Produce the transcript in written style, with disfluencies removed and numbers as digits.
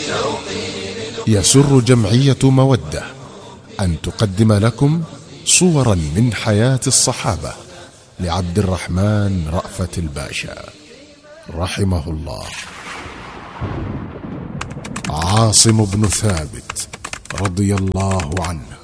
يسر جمعية مودة أن تقدم لكم صورا من حياة الصحابة لعبد الرحمن رأفت الباشا رحمه الله. عاصم بن ثابت رضي الله عنه.